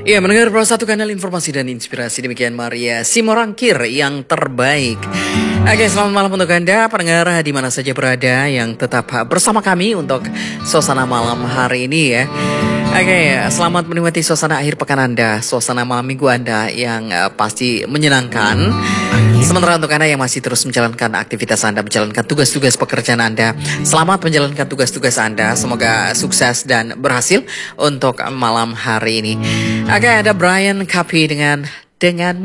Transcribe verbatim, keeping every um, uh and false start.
Ya, mendengar Pro satu kanal informasi dan inspirasi, demikian Maria Simorangkir yang terbaik. Oke, selamat malam untuk Anda pendengar di mana saja berada yang tetap bersama kami untuk suasana malam hari ini ya. Oke, selamat menikmati suasana akhir pekan Anda, suasana malam minggu Anda yang uh, pasti menyenangkan. Sementara untuk Anda yang masih terus menjalankan aktivitas Anda, menjalankan tugas-tugas pekerjaan Anda, selamat menjalankan tugas-tugas Anda. Semoga sukses dan berhasil untuk malam hari ini. Oke, ada Brian Kapi dengan dengan